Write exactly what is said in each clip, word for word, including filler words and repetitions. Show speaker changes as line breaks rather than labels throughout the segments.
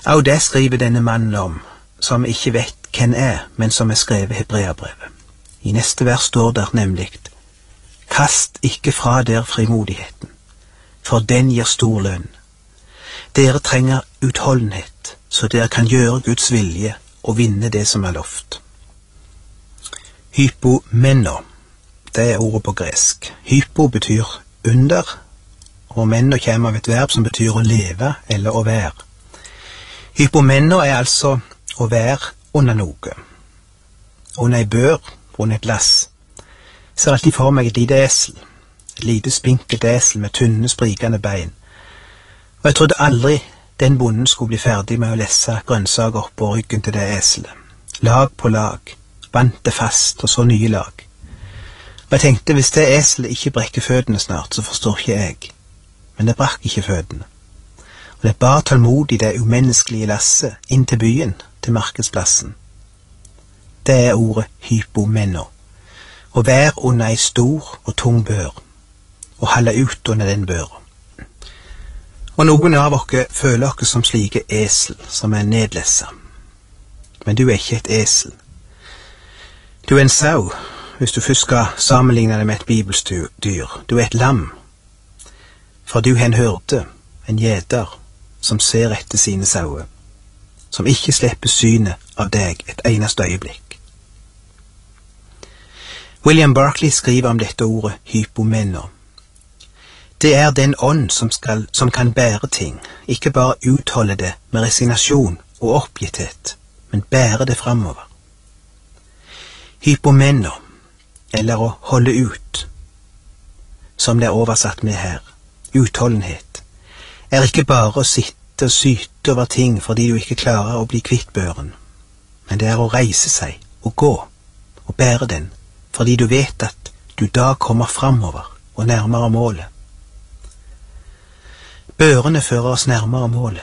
Og det skriver denne mannen om, som ikke vet hvem er, men som er skrevet Hebreabrevet. I neste vers står der nemlig: Kast ikke fra der frimodigheten, for den gir stor lønn. Dere trenger utholdenhet, så dere kan gjøre Guds vilje og vinne det som er lovt. Hypomeno, det er ordet på gresk. Hypo betyr under, og meno kommer av et verb som betyr å leve eller å være. Hypomeno er altså å være under noe. Under ei bør, under et lass. Jeg ser alltid for meg et lite esel. Et lite spinkelt esel med tynne, sprikende bein. Og jeg trodde aldri den bonden skulle bli ferdig med å lesse grønnsaker på ryggen til det eselet. Lag på lag, bandt det fast, og så nye lag. Og jeg tenkte, hvis det eselet ikke brekker føttene snart, så forstår ikke jeg. Men det brakk ikke føttene. Og det bar tålmodig det umenneskelige lasset inn til byen, til markedsplassen. Det er ordet hypomeno. Å være under ei stor og tung bør, og holde ut under den børa. Og noen av dere føler dere som slike esel, som er nedlessa. Men du er ikke et esel. Du er en sau, hvis du først skal sammenligne det med et bibelstyr. Du er et lam, for du er en hørde, en gjeter, som ser etter sine sauer, som ikke slipper synet av deg et eneste øyeblikk. William Barclay skriver om dette ordet hypomeno. Det er den ånd som, skal, som kan bære ting, ikke bare utholde det med resignasjon og oppgitthet, men bære det framover. Hypomeno, eller å holde ut, som det er oversatt med her, utholdenhet, er ikke bare å sitte og syte over ting fordi du ikke klarer å bli kvitt børen, men det er å reise seg og gå og bære den, fordi du vet at du da kommer framover og nærmere målet. Børene fører oss nærmere målet.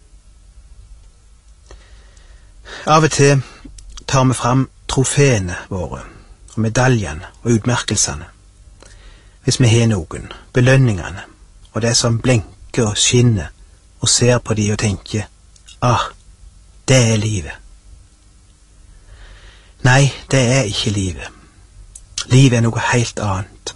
Av og til tar vi fram trofeene våre, og medaljene og utmerkelsene, hvis vi har noen, belønningene, og det som blenker og skinner, og ser på de og tenker, ah, det er livet. Nei, det er ikke livet. Livet er noe helt annet.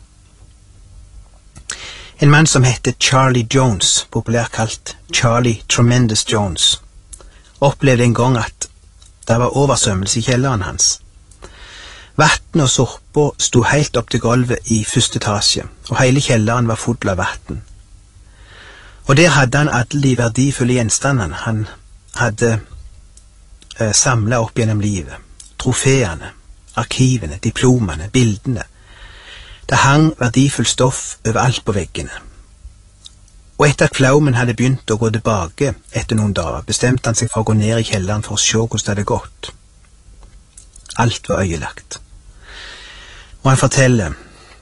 En mann som heter Charlie Jones, populært kalt Charlie Tremendous Jones, opplevde en gang at det var oversvømmelse i kjelleren hans. Vatten og sorpa sto helt opp til gulvet i første etasje, og hele kjelleren var full av vatten. Og der hadde han alle de verdifulle gjenstandene han hadde eh, samlet opp gjennom livet. Trofeene, arkivene, diplomene, bildene. Det hang verdifull stoff overalt på veggene. Og etter at flaumen hadde begynt å gå tilbake etter noen dager, bestemte han seg for å gå ned i kjelleren for å se hvordan det hadde gått. Alt var øyelagt. Og han forteller,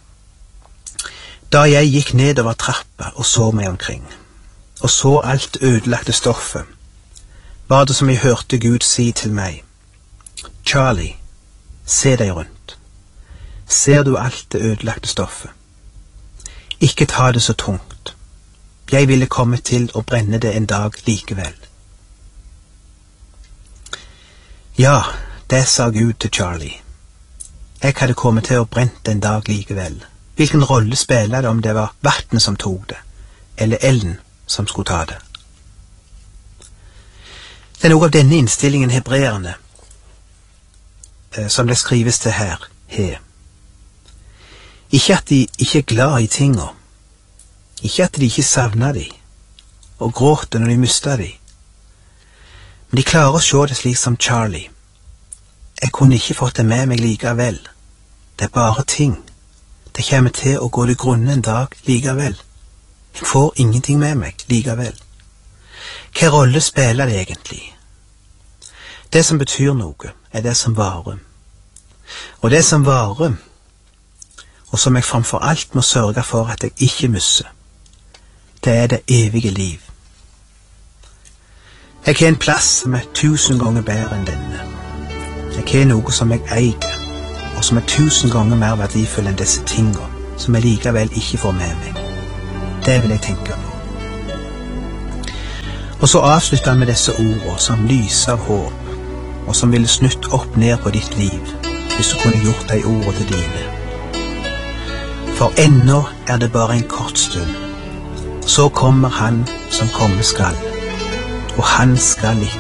da jeg gikk nedover trappa og så meg omkring, og så alt ødelagte stoffet, var det som jeg hørte Gud si til meg, Charlie, se deg rundt. Ser du alt det ødelagte stoffet? Ikke ta det så tungt. Jeg ville komme til å brenne det en dag likevel. Ja, det sa Gud til Charlie. Jeg hadde kommet til å brenne en dag likevel. Hvilken rolle spiller det om det var vattnet som tog det, eller elden som skulle ta det? Det er noe av denne innstillingen hebreerne, eh, som det skrives til her, he. Ikke at de ikke er glad i tinga, ikke at de ikke savner de, og gråter når de mister de, men de klarer å se det slik som Charlie. Jeg kunne ikke fått det med meg likevel. Det er bare ting. Det kommer til å gå til grunne en dag likevel. Jeg får ingenting med meg likevel. Hva rolle spiller det egentlig? Det som betyr noe, er det som varer. Og det som varer, og som jeg framfor alt må sørge for at jeg ikke misser, det er det evige liv. Jeg har en plass som er tusen ganger bedre enn denne. Jeg har noe som jeg eier, og som er tusen ganger mer verdifull enn disse tingene, som jeg likevel ikke får med meg. Det vil jeg tenke på. Og så avslutter han med disse ordene som lyser av håp, og som ville snutt opp ned på ditt liv, hvis du kunne gjort de ordene til dine. For ennå er det bare en kort stund, så kommer han som komme skal, og han skal ikke